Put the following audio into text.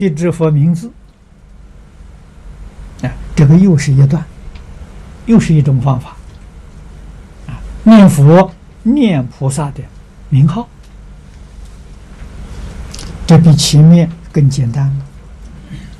一知佛名字，这个又是一段，又是一种方法。念佛念菩萨的名号，这比前面更简单了。